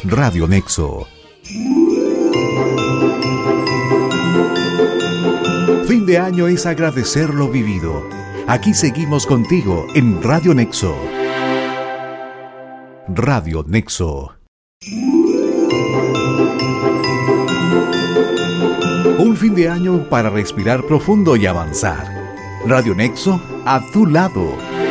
Radio Nexo. Fin de año es agradecer lo vivido. Aquí seguimos contigo en Radio Nexo. Radio Nexo. Un fin de año para respirar profundo y avanzar. Radio Nexo, a tu lado.